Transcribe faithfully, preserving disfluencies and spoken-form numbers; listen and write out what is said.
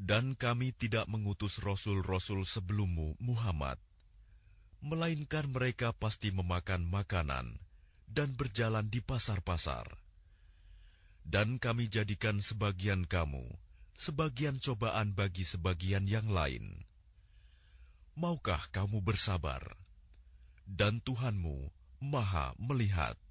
Dan kami tidak mengutus rasul-rasul sebelummu, Muhammad, melainkan mereka pasti memakan makanan dan berjalan di pasar-pasar. Dan kami jadikan sebagian kamu sebagian cobaan bagi sebagian yang lain. Maukah kamu bersabar? Dan Tuhanmu Maha melihat.